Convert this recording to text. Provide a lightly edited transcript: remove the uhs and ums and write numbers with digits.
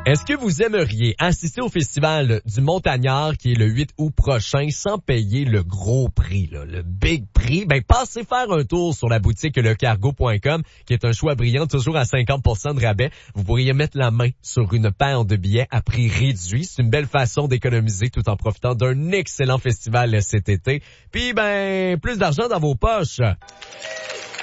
Est-ce que vous aimeriez assister au festival du Montagnard qui est le 8 août prochain sans payer le gros prix, là, le big prix? Ben, passez faire un tour sur la boutique lecargo.com qui est un choix brillant, toujours à 50% de rabais. Vous pourriez mettre la main sur une paire de billets à prix réduit. C'est une belle façon d'économiser tout en profitant d'un excellent festival cet été. Puis, ben, plus d'argent dans vos poches.